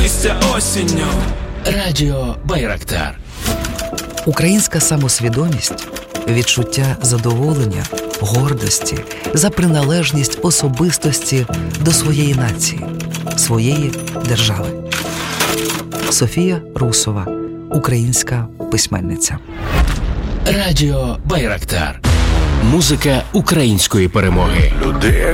листя осінню. Радіо Байрактар. Українська самосвідомість – відчуття задоволення, гордості за приналежність особистості до своєї нації, своєї держави. Софія Русова, українська письменниця. Радіо Байрактар. Музика української перемоги. Люди